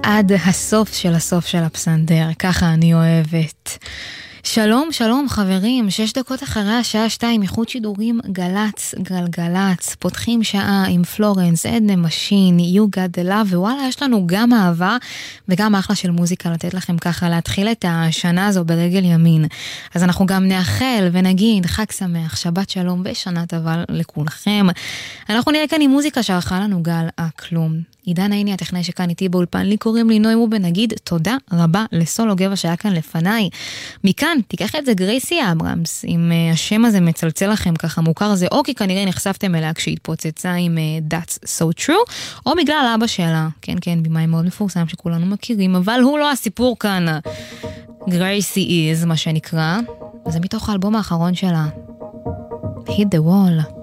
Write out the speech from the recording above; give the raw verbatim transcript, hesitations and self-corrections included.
עד הסוף של הסוף של הפסנדר, ככה אני אוהבת. שלום, שלום חברים, שש דקות אחרי השעה שתיים, איכות שידורים גלץ, גלגלץ, פותחים שעה עם פלורנס, אדנה משין, You Got the Love, ווואלה, יש לנו גם אהבה וגם אחלה של מוזיקה לתת לכם ככה, להתחיל את השנה הזו ברגל ימין. אז אנחנו גם נאחל ונגיד חג שמח, שבת שלום ושנה טובה לכולכם. אנחנו נראה כאן עם מוזיקה שערכה לנו גל הכלום. עידן העיני, הטכנאי שכאן איתי באולפן, לי קוראים לי נוי ובנגיד, תודה רבה לסולו גבע שהיה כאן לפניי. מכאן, תיקח את זה גרייסי אברמס, אם uh, השם הזה מצלצל לכם ככה מוכר, זה או כי כנראה נחשפתם אליה כשהתפוצצה עם uh, That's So True, או בגלל אבא שלה, כן כן, בימאי מאוד מפורסם שכולנו מכירים, אבל הוא לא הסיפור כאן. גרייסי is, מה שנקרא, וזה מתוך האלבום האחרון שלה, Hit the Wall.